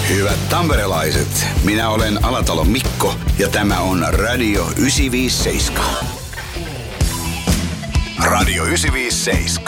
Hyvät tamperelaiset, minä olen Alatalon Mikko ja tämä on Radio 957. Radio 957.